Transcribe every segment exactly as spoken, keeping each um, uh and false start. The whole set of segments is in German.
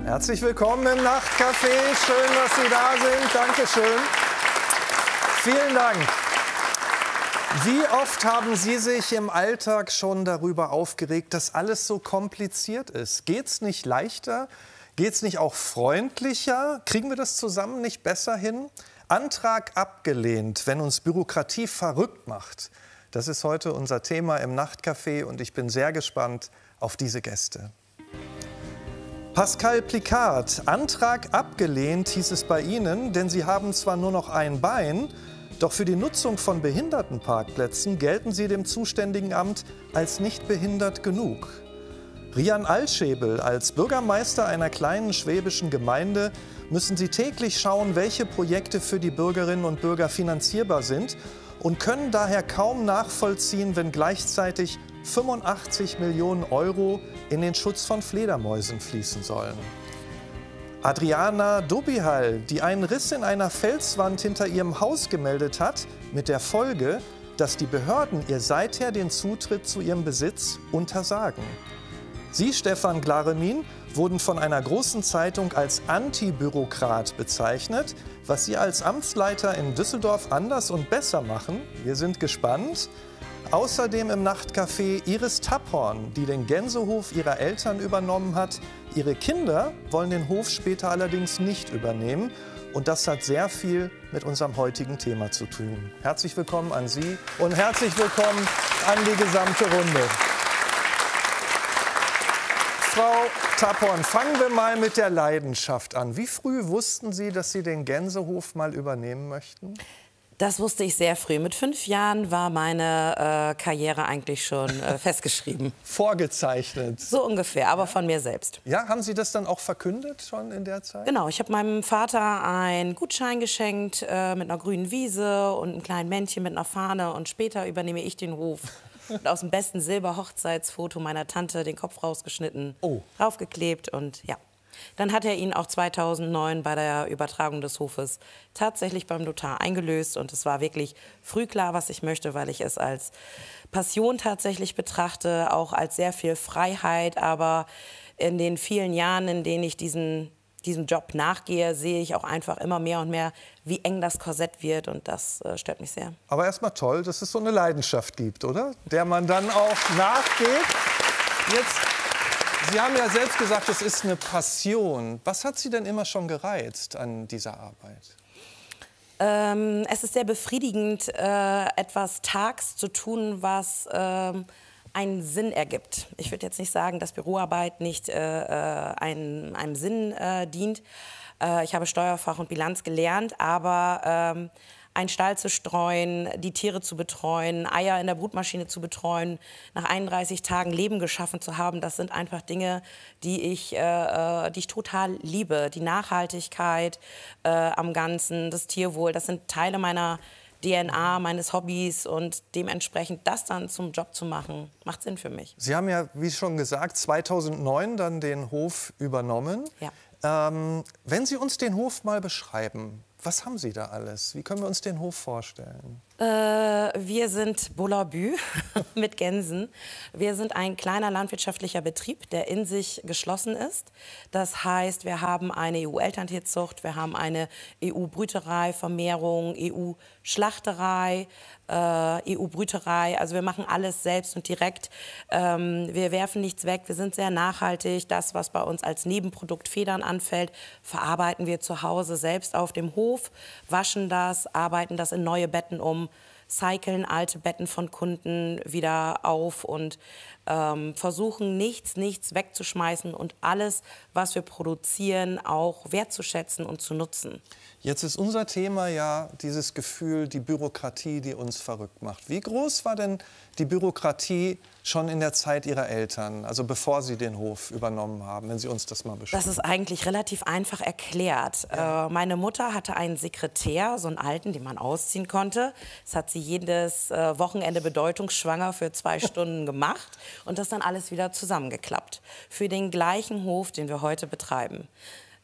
Herzlich willkommen im Nachtcafé. Schön, dass Sie da sind. Dankeschön. Vielen Dank. Wie oft haben Sie sich im Alltag schon darüber aufgeregt, dass alles so kompliziert ist? Geht's nicht leichter? Geht's nicht auch freundlicher? Kriegen wir das zusammen nicht besser hin? Antrag abgelehnt, wenn uns Bürokratie verrückt macht. Das ist heute unser Thema im Nachtcafé und ich bin sehr gespannt auf diese Gäste. Pascal Plicard, Antrag abgelehnt, hieß es bei Ihnen, denn Sie haben zwar nur noch ein Bein, doch für die Nutzung von Behindertenparkplätzen gelten Sie dem zuständigen Amt als nicht behindert genug. Rian Altschäbel, als Bürgermeister einer kleinen schwäbischen Gemeinde müssen Sie täglich schauen, welche Projekte für die Bürgerinnen und Bürger finanzierbar sind und können daher kaum nachvollziehen, wenn gleichzeitig fünfundachtzig Millionen Euro in den Schutz von Fledermäusen fließen sollen. Adriana Dobihal, die einen Riss in einer Felswand hinter ihrem Haus gemeldet hat, mit der Folge, dass die Behörden ihr seither den Zutritt zu ihrem Besitz untersagen. Sie, Stefan Glaremin, wurden von einer großen Zeitung als Antibürokrat bezeichnet. Was Sie als Amtsleiter in Düsseldorf anders und besser machen, wir sind gespannt. Außerdem im Nachtcafé Iris Tapphorn, die den Gänsehof ihrer Eltern übernommen hat. Ihre Kinder wollen den Hof später allerdings nicht übernehmen. Und das hat sehr viel mit unserem heutigen Thema zu tun. Herzlich willkommen an Sie und herzlich willkommen an die gesamte Runde. Frau Tapphorn, fangen wir mal mit der Leidenschaft an. Wie früh wussten Sie, dass Sie den Gänsehof mal übernehmen möchten? Das wusste ich sehr früh. Mit fünf Jahren war meine äh, Karriere eigentlich schon äh, festgeschrieben. Vorgezeichnet? So ungefähr, aber von mir selbst. Ja, haben Sie das dann auch verkündet schon in der Zeit? Genau, ich habe meinem Vater einen Gutschein geschenkt äh, mit einer grünen Wiese und einem kleinen Männchen mit einer Fahne. Und später übernehme ich den Hof. Und aus dem besten Silber-Hochzeitsfoto meiner Tante den Kopf rausgeschnitten, oh. draufgeklebt und ja. Dann hat er ihn auch zweitausendneun bei der Übertragung des Hofes tatsächlich beim Notar eingelöst. Und es war wirklich früh klar, was ich möchte, weil ich es als Passion tatsächlich betrachte, auch als sehr viel Freiheit. Aber in den vielen Jahren, in denen ich diesen, diesem Job nachgehe, sehe ich auch einfach immer mehr und mehr, wie eng das Korsett wird. Und das äh, stört mich sehr. Aber erstmal toll, dass es so eine Leidenschaft gibt, oder? Der man dann auch nachgeht. Jetzt Sie haben ja selbst gesagt, es ist eine Passion. Was hat Sie denn immer schon gereizt an dieser Arbeit? Ähm, es ist sehr befriedigend, äh, etwas tags zu tun, was ähm, einen Sinn ergibt. Ich würde jetzt nicht sagen, dass Büroarbeit nicht äh, einem, einem Sinn äh, dient. Äh, ich habe Steuerfach und Bilanz gelernt, aber ähm, einen Stall zu streuen, die Tiere zu betreuen, Eier in der Brutmaschine zu betreuen, nach einunddreißig Tagen Leben geschaffen zu haben, das sind einfach Dinge, die ich, äh, die ich total liebe. Die Nachhaltigkeit äh, am Ganzen, das Tierwohl, das sind Teile meiner D N A, meines Hobbys und dementsprechend das dann zum Job zu machen, macht Sinn für mich. Sie haben ja, wie schon gesagt, zweitausendneun dann den Hof übernommen. Ja. Ähm, wenn Sie uns den Hof mal beschreiben, was haben Sie da alles? Wie können wir uns den Hof vorstellen? Äh, wir sind Bullabü mit Gänsen. Wir sind ein kleiner landwirtschaftlicher Betrieb, der in sich geschlossen ist. Das heißt, wir haben eine E U-Elterntierzucht, wir haben eine E U-Brüterei, Vermehrung, E U-Schlachterei, äh, E U-Brüterei. Also wir machen alles selbst und direkt. Ähm, wir werfen nichts weg, wir sind sehr nachhaltig. Das, was bei uns als Nebenprodukt Federn anfällt, verarbeiten wir zu Hause selbst auf dem Hof, waschen das, arbeiten das in neue Betten um, cyclen alte Betten von Kunden wieder auf und ähm, versuchen nichts, nichts wegzuschmeißen und alles, was wir produzieren, auch wertzuschätzen und zu nutzen. Jetzt ist unser Thema ja dieses Gefühl, die Bürokratie, die uns verrückt macht. Wie groß war denn die Bürokratie schon in der Zeit Ihrer Eltern, also bevor Sie den Hof übernommen haben, wenn Sie uns das mal beschreiben? Das ist eigentlich relativ einfach erklärt. Ja. Äh, meine Mutter hatte einen Sekretär, so einen alten, den man ausziehen konnte. Das hat sie jedes äh, Wochenende bedeutungsschwanger für zwei Stunden gemacht und das dann alles wieder zusammengeklappt. Für den gleichen Hof, den wir heute betreiben.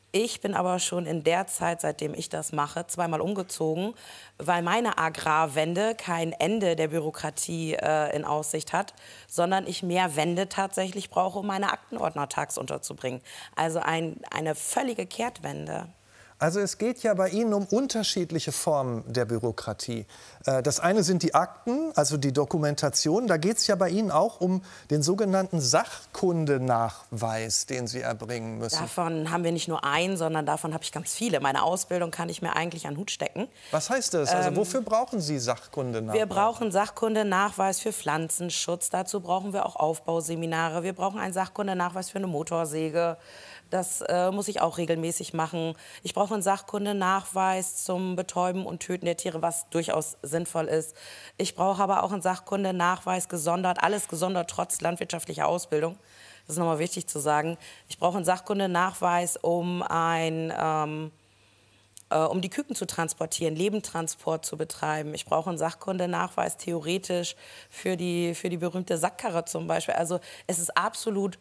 Ich bin aber schon in der Zeit, seitdem ich das mache, zweimal umgezogen, weil meine Agrarwende kein Ende der Bürokratie äh, in Aussicht hat, sondern ich mehr Wände tatsächlich brauche, um meine Aktenordner tags unterzubringen. Also ein, eine völlige Kehrtwende. Also es geht ja bei Ihnen um unterschiedliche Formen der Bürokratie. Das eine sind die Akten, also die Dokumentation. Da geht es ja bei Ihnen auch um den sogenannten Sachkundenachweis, den Sie erbringen müssen. Davon haben wir nicht nur einen, sondern davon habe ich ganz viele. Meine Ausbildung kann ich mir eigentlich an den Hut stecken. Was heißt das? Also wofür brauchen Sie Sachkundenachweis? Wir brauchen Sachkundenachweis für Pflanzenschutz. Dazu brauchen wir auch Aufbauseminare. Wir brauchen einen Sachkundenachweis für eine Motorsäge. Das äh, muss ich auch regelmäßig machen. Ich brauche einen Sachkundenachweis zum Betäuben und Töten der Tiere, was durchaus sinnvoll ist. Ich brauche aber auch einen Sachkundenachweis gesondert, alles gesondert trotz landwirtschaftlicher Ausbildung. Das ist nochmal wichtig zu sagen. Ich brauche einen Sachkundenachweis, um ein ähm, äh, um die Küken zu transportieren, Lebendtransport zu betreiben. Ich brauche einen Sachkundenachweis theoretisch für die, für die berühmte Sackkarre zum Beispiel. Also es ist absolut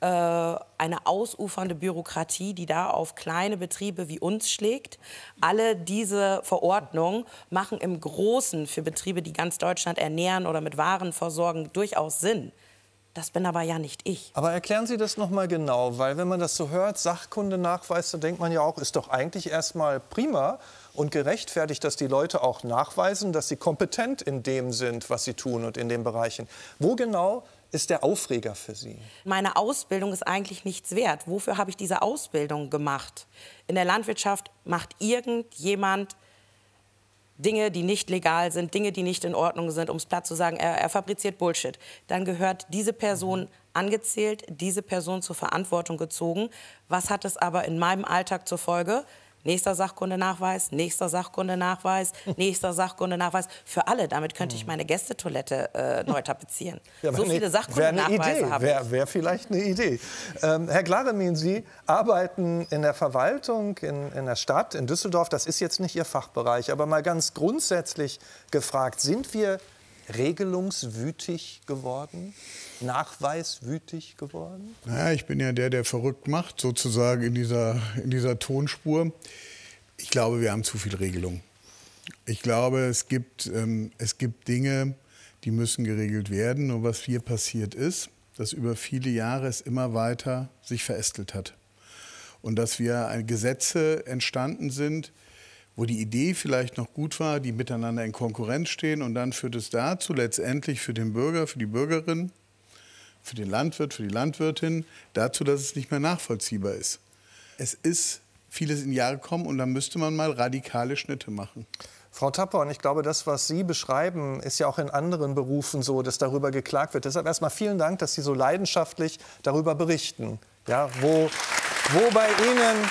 eine ausufernde Bürokratie, die da auf kleine Betriebe wie uns schlägt. Alle diese Verordnungen machen im Großen für Betriebe, die ganz Deutschland ernähren oder mit Waren versorgen, durchaus Sinn. Das bin aber ja nicht ich. Aber erklären Sie das noch mal genau, weil wenn man das so hört, Sachkundenachweis, dann denkt man ja auch, ist doch eigentlich erstmal prima und gerechtfertigt, dass die Leute auch nachweisen, dass sie kompetent in dem sind, was sie tun und in den Bereichen. Wo genau ist der Aufreger für Sie? Meine Ausbildung ist eigentlich nichts wert. Wofür habe ich diese Ausbildung gemacht? In der Landwirtschaft macht irgendjemand Dinge, die nicht legal sind, Dinge, die nicht in Ordnung sind, um es platt zu sagen, er, er fabriziert Bullshit. Dann gehört diese Person angezählt, diese Person zur Verantwortung gezogen. Was hat es aber in meinem Alltag zur Folge? Nächster Sachkundenachweis, nächster Sachkundenachweis, nächster Sachkundenachweis. Für alle. Damit könnte ich meine Gästetoilette äh, neu tapezieren. Ja, so viele Sachkundenachweise habe ich. Wäre wär vielleicht eine Idee. Ähm, Herr Glaremin, Sie arbeiten in der Verwaltung in, in der Stadt, in Düsseldorf. Das ist jetzt nicht Ihr Fachbereich. Aber mal ganz grundsätzlich gefragt, sind wir regelungswütig geworden? Nachweiswütig geworden? Naja, ich bin ja der, der verrückt macht, sozusagen in dieser, in dieser Tonspur. Ich glaube, wir haben zu viel Regelung. Ich glaube, es gibt, ähm, es gibt Dinge, die müssen geregelt werden. Und was hier passiert ist, dass über viele Jahre es immer weiter sich verästelt hat. Und dass wir Gesetze entstanden sind, wo die Idee vielleicht noch gut war, die miteinander in Konkurrenz stehen. Und dann führt es dazu, letztendlich für den Bürger, für die Bürgerin, für den Landwirt, für die Landwirtin, dazu, dass es nicht mehr nachvollziehbar ist. Es ist vieles in die Jahre gekommen und da müsste man mal radikale Schnitte machen. Frau Tapper, und ich glaube, das, was Sie beschreiben, ist ja auch in anderen Berufen so, dass darüber geklagt wird. Deshalb erstmal vielen Dank, dass Sie so leidenschaftlich darüber berichten, ja, wo, wo bei Ihnen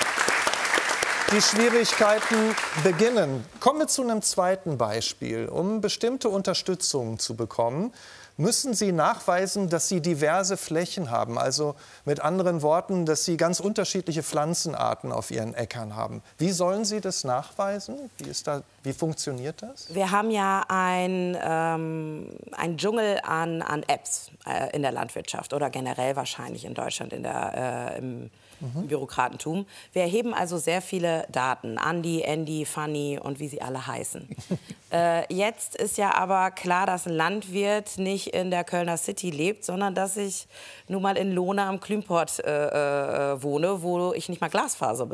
die Schwierigkeiten beginnen. Kommen wir zu einem zweiten Beispiel. Um bestimmte Unterstützung zu bekommen, müssen Sie nachweisen, dass Sie diverse Flächen haben. Also mit anderen Worten, dass Sie ganz unterschiedliche Pflanzenarten auf Ihren Äckern haben. Wie sollen Sie das nachweisen? Wie, ist da, wie funktioniert das? Wir haben ja ein, ähm, ein Dschungel an, an Apps äh, in der Landwirtschaft oder generell wahrscheinlich in Deutschland in der, äh, im Mhm. Bürokratentum. Wir erheben also sehr viele Daten. Andi, Andy, Fanny und wie sie alle heißen. äh, jetzt ist ja aber klar, dass ein Landwirt nicht in der Kölner City lebt, sondern dass ich nun mal in Lohna am Klümport äh, äh, wohne, wo ich nicht mal Glasfaser